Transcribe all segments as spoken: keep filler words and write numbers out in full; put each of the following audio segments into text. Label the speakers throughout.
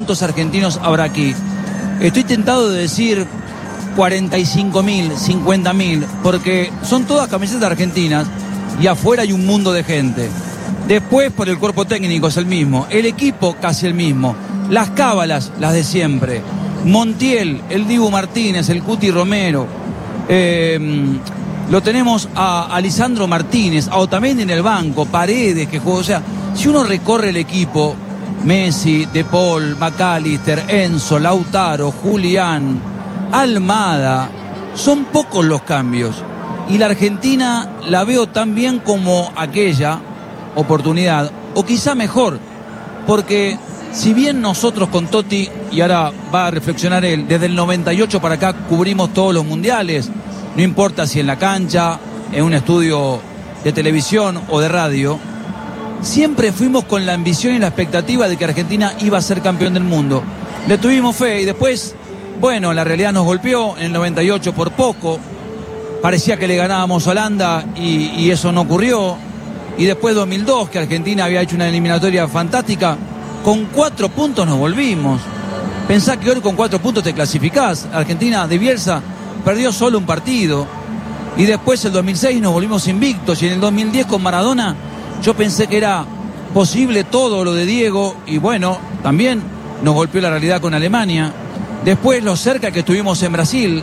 Speaker 1: ¿cuántos argentinos habrá aquí? Estoy tentado de decir cuarenta y cinco mil, cincuenta mil, porque son todas camisetas argentinas y afuera hay un mundo de gente. Después, por el cuerpo técnico es el mismo, el equipo casi el mismo, las cábalas, las de siempre. Montiel, el Dibu Martínez, el Cuti Romero, eh, lo tenemos a, a Lisandro Martínez, a Otamendi en el banco, Paredes que juega, o sea, si uno recorre el equipo, Messi, De Paul, McAllister, Enzo, Lautaro, Julián, Almada, son pocos los cambios. Y la Argentina la veo tan bien como aquella oportunidad, o quizá mejor, porque si bien nosotros con Totti, y ahora va a reflexionar él, desde el noventa y ocho para acá cubrimos todos los mundiales, no importa si en la cancha, en un estudio de televisión o de radio, siempre fuimos con la ambición y la expectativa de que Argentina iba a ser campeón del mundo. Le tuvimos fe y después, bueno, la realidad nos golpeó en el noventa y ocho por poco, parecía que le ganábamos a Holanda y, y eso no ocurrió, y después dos mil dos, que Argentina había hecho una eliminatoria fantástica, con cuatro puntos nos volvimos. Pensá que hoy con cuatro puntos te clasificás. Argentina de Bielsa perdió solo un partido. Y después el dos mil seis nos volvimos invictos. Y en el dos mil diez con Maradona yo pensé que era posible todo lo de Diego. Y bueno, también nos golpeó la realidad con Alemania. Después lo cerca que estuvimos en Brasil.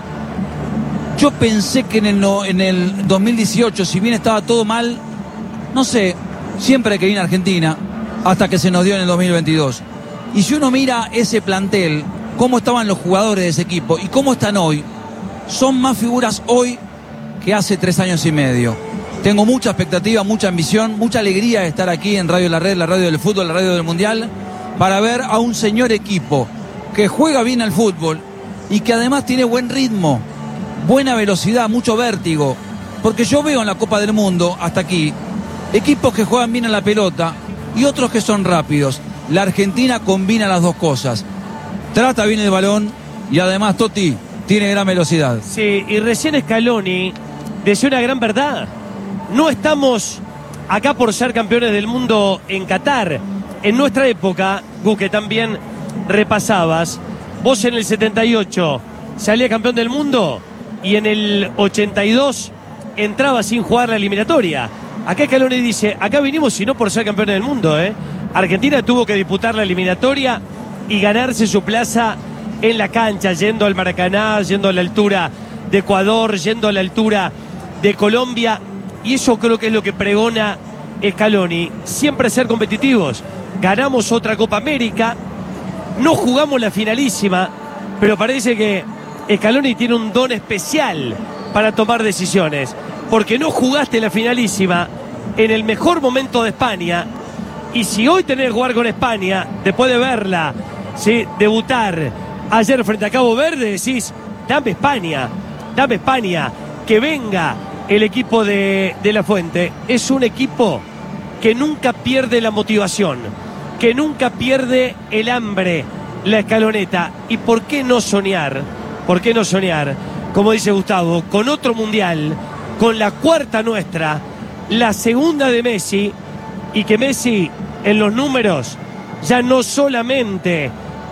Speaker 1: Yo pensé que en el, no, en el dos mil dieciocho, si bien estaba todo mal, no sé, siempre hay que ir a Argentina, hasta que se nos dio en el dos mil veintidós. Y si uno mira ese plantel, cómo estaban los jugadores de ese equipo y cómo están hoy, son más figuras hoy que hace tres años y medio. Tengo mucha expectativa, mucha ambición, mucha alegría de estar aquí en Radio La Red, la radio del fútbol, la radio del mundial, para ver a un señor equipo que juega bien al fútbol y que además tiene buen ritmo, buena velocidad, mucho vértigo. Porque yo veo en la Copa del Mundo, hasta aquí, equipos que juegan bien a la pelota y otros que son rápidos. La Argentina combina las dos cosas. Trata bien el balón y además Totti tiene gran velocidad.
Speaker 2: Sí, y recién Scaloni decía una gran verdad. No estamos acá por ser campeones del mundo en Qatar. En nuestra época, Gu, que también repasabas, vos en el setenta y ocho salías campeón del mundo y en el ochenta y dos entrabas sin jugar la eliminatoria. Acá Scaloni dice, acá vinimos y no por ser campeones del mundo, ¿eh? Argentina tuvo que disputar la eliminatoria y ganarse su plaza en la cancha, yendo al Maracaná, yendo a la altura de Ecuador, yendo a la altura de Colombia. Y eso creo que es lo que pregona Scaloni, siempre ser competitivos. Ganamos otra Copa América, no jugamos la finalísima, pero parece que Scaloni tiene un don especial para tomar decisiones, porque no jugaste la finalísima en el mejor momento de España, y si hoy tenés que jugar con España, después de verla, ¿sí?, debutar ayer frente a Cabo Verde, decís, dame España, dame España, que venga el equipo de, de La Fuente. Es un equipo que nunca pierde la motivación, que nunca pierde el hambre, la escaloneta. ¿Y por qué no soñar? ¿Por qué no soñar? Como dice Gustavo, con otro mundial, con la cuarta nuestra, la segunda de Messi, y que Messi en los números ya no solamente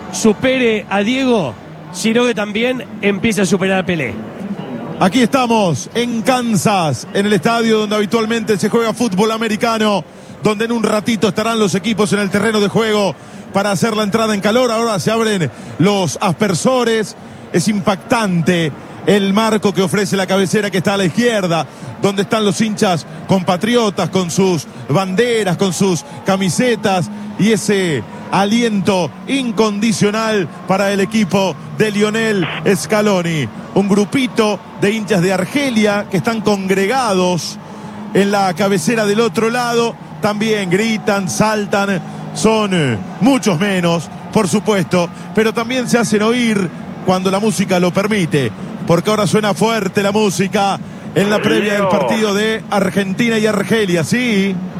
Speaker 2: supere a Diego, sino que también empiece a superar a Pelé.
Speaker 3: Aquí estamos en Kansas, en el estadio donde habitualmente se juega fútbol americano, donde en un ratito estarán los equipos en el terreno de juego para hacer la entrada en calor. Ahora se abren los aspersores. Es impactante el marco que ofrece la cabecera que está a la izquierda, donde están los hinchas compatriotas con sus banderas, con sus camisetas y ese aliento incondicional para el equipo de Lionel Scaloni. Un grupito de hinchas de Argelia que están congregados en la cabecera del otro lado, también gritan, saltan, son eh, muchos menos, por supuesto, pero también se hacen oír cuando la música lo permite, porque ahora suena fuerte la música en la previa del partido de Argentina y Argelia, ¿sí?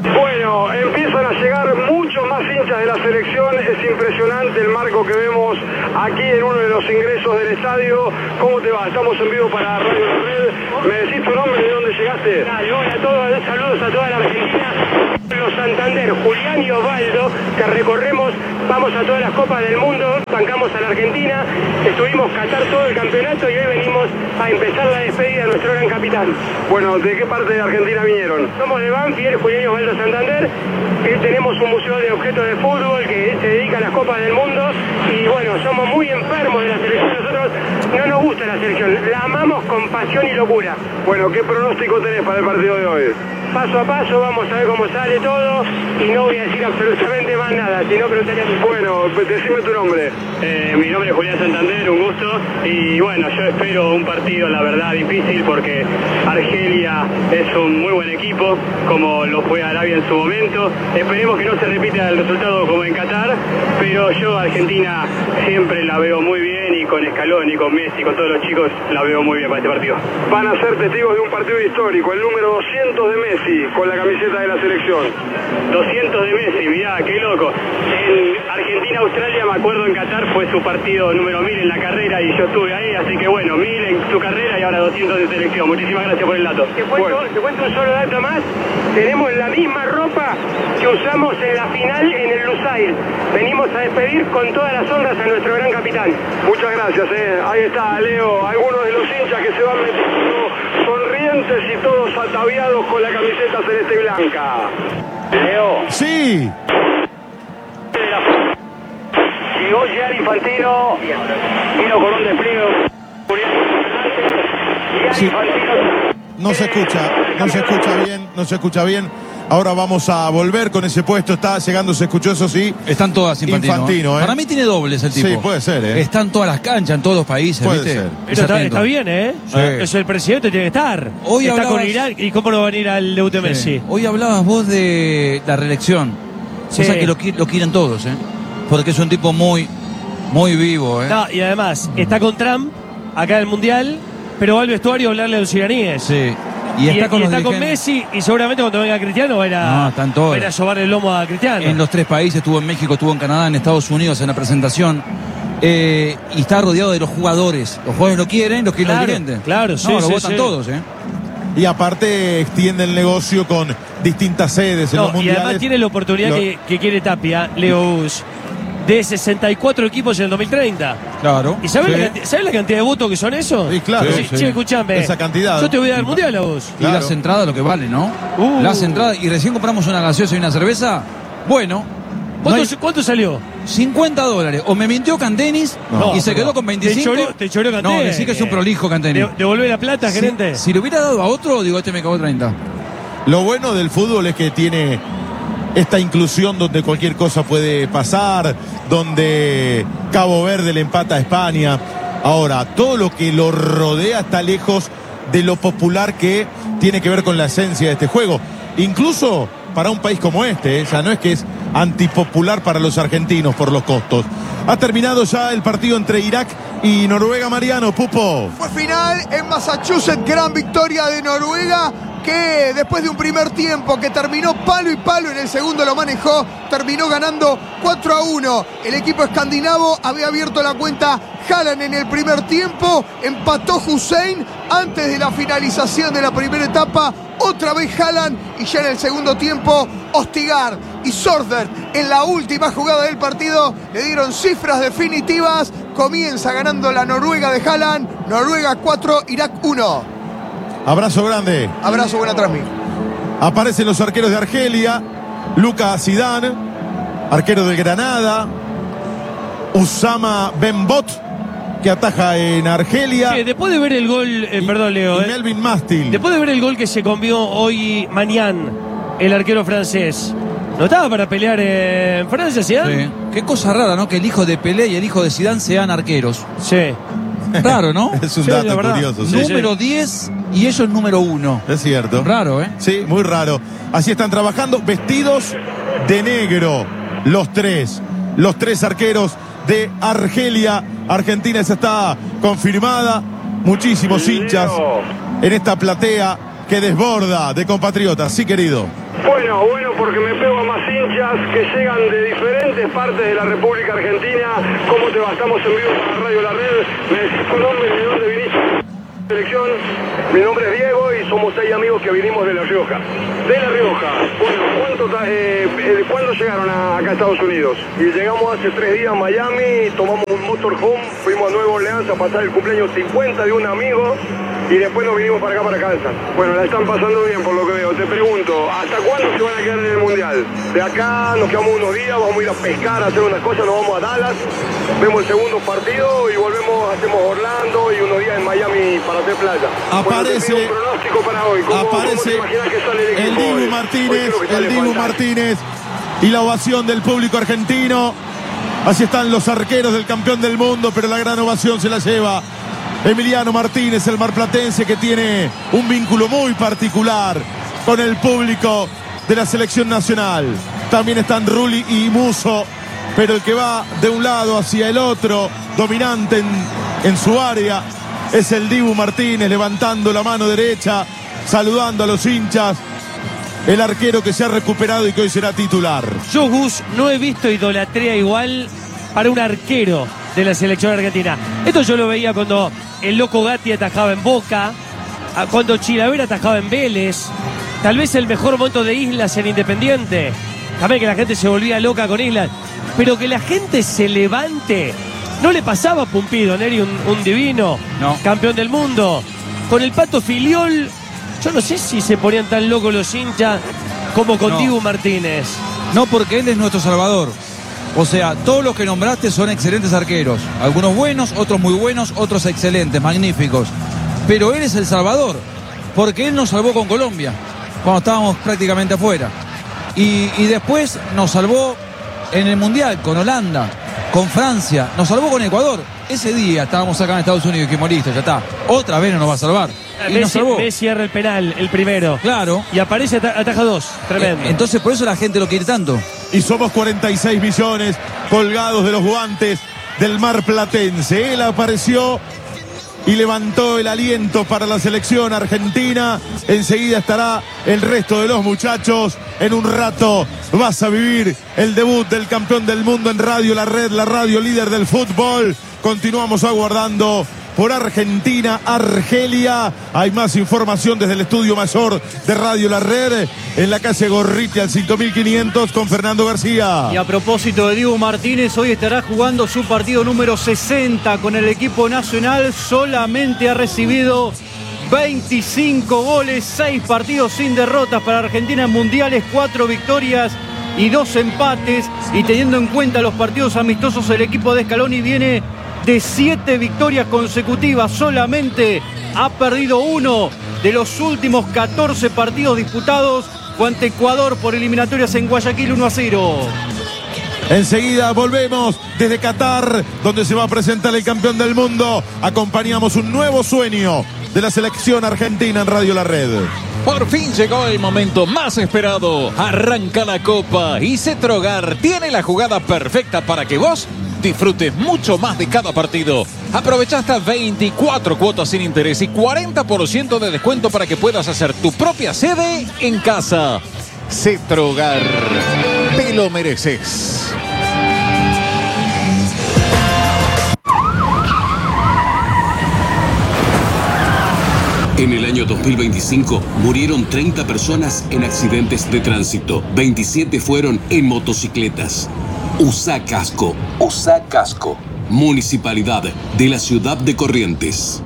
Speaker 4: Bueno, empiezan a llegar muchos más hinchas de la selección. Es impresionante el marco que vemos aquí en uno de los ingresos del estadio. ¿Cómo te va? Estamos en vivo para Radio La Red. ¿Me decís tu nombre y de dónde llegaste?
Speaker 5: Dale, hola a todos, saludos a toda la Argentina. Los Santander, Julián y Osvaldo, que recorremos, vamos a todas las copas del mundo, bancamos a la Argentina, estuvimos Qatar todo el campeonato y hoy venimos a empezar la despedida de nuestro gran capitán.
Speaker 4: Bueno, ¿de qué parte de Argentina vinieron?
Speaker 5: Somos de Banfield, Julián y Osvaldo Santander, que tenemos un museo de objetos de fútbol que se dedica a las copas del mundo y bueno, somos muy enfermos de la selección, nosotros no nos gusta la selección, la amamos con pasión y locura.
Speaker 4: Bueno, ¿qué pronóstico tenés para el partido de hoy?
Speaker 5: Paso a paso, vamos a ver cómo sale todo y no voy a decir absolutamente más nada, si no preguntaría a mi...
Speaker 4: Bueno, decime tu nombre.
Speaker 6: Eh, mi nombre es Julián Santander, un gusto. Y bueno, yo espero un partido, la verdad, difícil porque Argelia es un muy buen equipo, como lo fue Arabia en su momento. Esperemos que no se repita el resultado como en Qatar, pero yo Argentina siempre la veo muy bien y con Scaloni, con Messi, con todos los chicos la veo muy bien para este partido.
Speaker 4: Van a ser testigos de un partido histórico, el número doscientos de Messi con la camiseta de la selección.
Speaker 6: doscientos de Messi, mirá, qué loco. En Argentina-Australia, me acuerdo, en Qatar fue su partido número mil en la carrera y yo estuve ahí, así que bueno, mil en su carrera y ahora doscientos de selección. Muchísimas gracias por el dato.
Speaker 5: Te cuento,
Speaker 4: Bueno.
Speaker 5: te cuento un solo dato más. Tenemos la misma ropa que usamos en la final en el Lusail. Venimos a despedir con todas las honras a nuestro gran capitán.
Speaker 4: Muchas gracias, eh. Ahí está, Leo, algunos de los hinchas que se van metiendo sonrientes y todos ataviados con la camiseta celeste y blanca.
Speaker 6: Leo,
Speaker 3: Sí.
Speaker 6: llegó Gianni Infantino, vino con un despliegue.
Speaker 3: Sí. No se escucha, no se escucha bien, no se escucha bien. Ahora vamos a volver con ese puesto. Está llegando, se escuchó, eso sí.
Speaker 1: Están todas Infantino.
Speaker 3: Infantino, ¿eh?
Speaker 1: Para mí tiene dobles el tipo.
Speaker 3: Sí, puede ser, ¿eh?
Speaker 1: Están todas las canchas en todos los países,
Speaker 3: Puede
Speaker 1: ¿viste?
Speaker 3: ser.
Speaker 2: Pero está, está bien, ¿eh?
Speaker 1: Sí.
Speaker 2: Es el presidente, tiene que estar.
Speaker 1: Hoy
Speaker 2: está
Speaker 1: hablabas-
Speaker 2: con Irán y cómo no va a venir al debut de Messi.
Speaker 1: Sí. Hoy hablabas vos de la reelección.
Speaker 2: Sí.
Speaker 1: Cosa que lo, qui- lo quieren todos, ¿eh? Porque es un tipo muy, muy vivo, ¿eh?
Speaker 2: No, y además, está con Trump acá en el Mundial, pero va al vestuario a hablarle a los iraníes.
Speaker 1: Sí.
Speaker 2: Y,
Speaker 1: Y está con
Speaker 2: y
Speaker 1: los
Speaker 2: está con
Speaker 1: dirigentes.
Speaker 2: Messi y seguramente cuando venga Cristiano va a ir a,
Speaker 1: No, están todos.
Speaker 2: va a, ir a sobar el lomo a Cristiano.
Speaker 1: En los tres países, estuvo en México, estuvo en Canadá, en Estados Unidos en la presentación. Eh, y está rodeado de los jugadores. Los jugadores lo quieren, los quieren
Speaker 2: Claro,
Speaker 1: los dirigentes.
Speaker 2: claro, sí,
Speaker 1: No, lo
Speaker 2: sí,
Speaker 1: votan
Speaker 2: sí.
Speaker 1: todos, ¿eh?
Speaker 3: Y aparte extiende el negocio con distintas sedes en
Speaker 2: No,
Speaker 3: los
Speaker 2: y
Speaker 3: mundiales.
Speaker 2: además tiene la oportunidad
Speaker 3: Lo-
Speaker 2: que, que quiere Tapia, Leo Bush, de sesenta y cuatro equipos en el dos mil treinta.
Speaker 1: Claro.
Speaker 2: ¿Y sabes
Speaker 1: Sí.
Speaker 2: la, canti- ¿sabes la cantidad de votos que son esos?
Speaker 3: Sí, claro.
Speaker 2: Sí,
Speaker 1: Sí.
Speaker 2: che, escuchame.
Speaker 3: Esa cantidad.
Speaker 2: Yo te voy a dar el mundial a vos.
Speaker 1: Y
Speaker 3: Claro.
Speaker 1: las entradas lo que vale, ¿no?
Speaker 2: Uh.
Speaker 1: Las entradas. Y recién compramos una gaseosa y una cerveza. Bueno. no
Speaker 2: ¿Cuánto,
Speaker 1: hay-
Speaker 2: cuánto salió?
Speaker 1: cincuenta dólares. O me mintió Cantenis
Speaker 3: No,
Speaker 1: y se
Speaker 2: pero
Speaker 1: quedó con veinticinco.
Speaker 2: te choreó- te choreó
Speaker 1: No,
Speaker 2: Cantenis.
Speaker 1: decí que es un prolijo Cantenis.
Speaker 2: De- ¿Devolver la plata,
Speaker 1: Si-
Speaker 2: gerente?
Speaker 1: Si, le hubiera dado a otro, digo, este me cagó treinta.
Speaker 3: Lo bueno del fútbol es que tiene esta inclusión donde cualquier cosa puede pasar, donde Cabo Verde le empata a España. Ahora, todo lo que lo rodea está lejos de lo popular que tiene que ver con la esencia de este juego. Incluso para un país como este, ¿eh? O sea, no es que es antipopular para los argentinos por los costos. Ha terminado ya el partido entre Irak y Noruega. Mariano, Pupo.
Speaker 7: Fue final en Massachusetts, gran victoria de Noruega, que después de un primer tiempo que terminó palo y palo, en el segundo lo manejó, terminó ganando cuatro a uno. El equipo escandinavo había abierto la cuenta Haaland en el primer tiempo, empató Hussein antes de la finalización de la primera etapa, otra vez Haaland, y ya en el segundo tiempo Ostigar y Sordert en la última jugada del partido le dieron cifras definitivas. Comienza ganando la Noruega de Haaland, Noruega cuatro, Irak uno.
Speaker 3: Abrazo grande.
Speaker 7: Abrazo, buena transmisión.
Speaker 3: Aparecen los arqueros de Argelia. Lucas Zidane, arquero del Granada. Usama Benbot, que ataja en Argelia.
Speaker 2: Sí, después de ver el gol, eh, perdón Leo,
Speaker 3: Y
Speaker 2: eh,
Speaker 3: Melvin Mastil.
Speaker 2: después de ver el gol que se comió hoy Mañán, el arquero francés, ¿no estaba para pelear en Francia, Zidane?
Speaker 1: Sí. Qué cosa rara, ¿no? Que el hijo de Pelé y el hijo de Zidane sean arqueros.
Speaker 2: Sí.
Speaker 1: Raro, ¿no?
Speaker 3: Es un
Speaker 2: Sí, la
Speaker 3: dato
Speaker 2: verdad.
Speaker 3: curioso. Sí.
Speaker 1: Número diez y ellos número uno.
Speaker 3: Es cierto.
Speaker 1: Raro, ¿eh?
Speaker 3: Sí, muy raro. Así están trabajando, vestidos de negro. Los tres. Los tres arqueros de Argelia. Argentina ya está confirmada. Muchísimos hinchas en esta platea que desborda de compatriotas. Sí, querido.
Speaker 4: Bueno, bueno, porque me pego a más hinchas que llegan de diferentes partes de la República Argentina. ¿Cómo te va? Estamos en vivo para Radio La Red. Me decís tu nombre, de dónde viniste. Selección. Mi nombre es Diego y somos seis amigos que vinimos de La Rioja. De La Rioja. Bueno, ¿cuánto, eh, eh, ¿cuándo llegaron a, acá a Estados Unidos?
Speaker 5: Y llegamos hace tres días a Miami, tomamos un motorhome, fuimos a Nueva Orleans a pasar el cumpleaños cincuenta de un amigo y después nos vinimos para acá, para Kansas.
Speaker 4: Bueno, la están pasando bien por lo que veo. Te pregunto, ¿hasta cuándo se van a quedar en el Mundial?
Speaker 5: De acá nos quedamos unos días, vamos a ir a pescar, a hacer unas cosas, nos vamos a Dallas, vemos el segundo partido y volvemos, hacemos Orlando y unos días en Miami para hacer playa.
Speaker 3: Aparece,
Speaker 5: bueno, un pronóstico para hoy. ¿Cómo,
Speaker 3: aparece
Speaker 5: ¿cómo te imaginas que sale el
Speaker 3: el
Speaker 5: equipo
Speaker 3: Dibu
Speaker 5: hoy?
Speaker 3: Martínez,
Speaker 5: Hoy
Speaker 3: el Dibu Martínez y la ovación del público argentino. Así están los arqueros del campeón del mundo, pero la gran ovación se la lleva Emiliano Martínez, el marplatense, que tiene un vínculo muy particular con el público de la selección nacional. También están Rulli y Musso, pero el que va de un lado hacia el otro, dominante en, en su área, es el Dibu Martínez, levantando la mano derecha, saludando a los hinchas. El arquero que se ha recuperado y que hoy será titular.
Speaker 2: Yo, Gus, no he visto idolatría igual para un arquero de la selección argentina. Esto yo lo veía cuando el Loco Gatti atajaba en Boca, cuando Chilavera atajaba en Vélez, tal vez el mejor momento de Islas en Independiente. También que la gente se volvía loca con Islas. Pero que la gente se levante. No le pasaba a Pumpido, Neri, un, un divino,
Speaker 1: no.
Speaker 2: Campeón del mundo. Con el Pato Filiol, yo no sé si se ponían tan locos los hinchas como con
Speaker 1: no.
Speaker 2: Dibu Martínez.
Speaker 1: No, porque él es nuestro salvador. O sea, todos los que nombraste son excelentes arqueros. Algunos buenos, otros muy buenos, otros excelentes, magníficos. Pero él es el salvador, porque él nos salvó con Colombia, cuando estábamos prácticamente afuera. Y, y después nos salvó en el Mundial, con Holanda, con Francia, nos salvó con Ecuador. Ese día estábamos acá en Estados Unidos y dijimos, listo, ya está. Otra vez no nos va a salvar. Y
Speaker 2: Messi,
Speaker 1: nos salvó.
Speaker 2: Messi erra el penal, el primero.
Speaker 1: Claro.
Speaker 2: Y aparece, ata- ataja dos. Tremendo.
Speaker 1: Eh, Entonces por eso la gente lo quiere tanto.
Speaker 3: Y somos cuarenta y seis millones colgados de los guantes del marplatense. Él apareció y levantó el aliento para la selección argentina. Enseguida estará el resto de los muchachos. En un rato vas a vivir el debut del campeón del mundo en Radio La Red, la radio líder del fútbol. Continuamos aguardando por Argentina, Argelia. Hay más información desde el estudio mayor de Radio La Red, en la calle Gorriti al cinco mil quinientos con Fernando García.
Speaker 8: Y a propósito de Dibu Martínez, hoy estará jugando su partido número sesenta con el equipo nacional. Solamente ha recibido veinticinco goles, seis partidos sin derrotas para Argentina en mundiales, cuatro victorias y dos empates. Y teniendo en cuenta los partidos amistosos, el equipo de Scaloni viene de siete victorias consecutivas. Solamente ha perdido uno de los últimos catorce partidos disputados. Fue ante Ecuador por eliminatorias en Guayaquil, uno a cero.
Speaker 3: Enseguida volvemos desde Qatar, donde se va a presentar el campeón del mundo. Acompañamos un nuevo sueño de la selección argentina en Radio La Red.
Speaker 9: Por fin llegó el momento más esperado. Arranca la Copa y Cetrogar tiene la jugada perfecta para que vos disfrutes mucho más de cada partido. Aprovecha hasta veinticuatro cuotas sin interés y cuarenta por ciento de descuento para que puedas hacer tu propia sede en casa. Cetrogar, te lo mereces.
Speaker 10: En el año dos mil veinticinco murieron treinta personas en accidentes de tránsito. veintisiete fueron en motocicletas. Usa casco. Usa casco. Municipalidad de la Ciudad de Corrientes.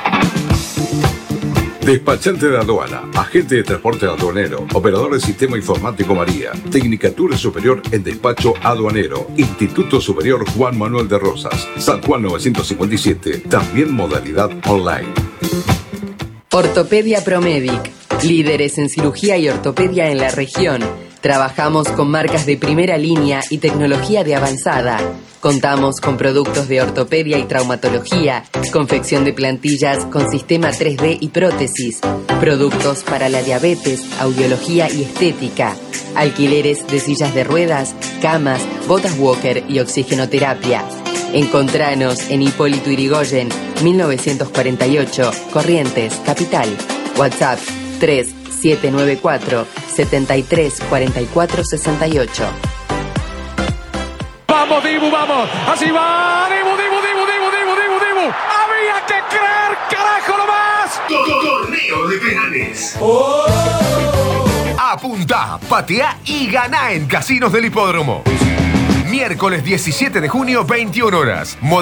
Speaker 11: Despachante de aduana, agente de transporte aduanero, operador de sistema informático María, Tecnicatura Superior en Despacho Aduanero, Instituto Superior Juan Manuel de Rosas, San Juan novecientos cincuenta y siete, también modalidad online.
Speaker 12: Ortopedia Promedic, líderes en cirugía y ortopedia en la región. Trabajamos con marcas de primera línea y tecnología de avanzada. Contamos con productos de ortopedia y traumatología, confección de plantillas con sistema tres D y prótesis, productos para la diabetes, audiología y estética, alquileres de sillas de ruedas, camas, botas walker y oxigenoterapia. Encontranos en Hipólito Yrigoyen, mil novecientos cuarenta y ocho, Corrientes, Capital. WhatsApp tres siete nueve cuatro, siete tres cuatro cuatro seis ocho.
Speaker 13: Vamos, Dibu, vamos. Así va. Dibu, Dibu, Dibu, Dibu, Dibu, Dibu, Dibu. Había que creer, carajo, nomás.
Speaker 14: Torneo de penales. Apunta, patea y gana en Casinos del Hipódromo. Miércoles diecisiete de junio, veintiuna horas.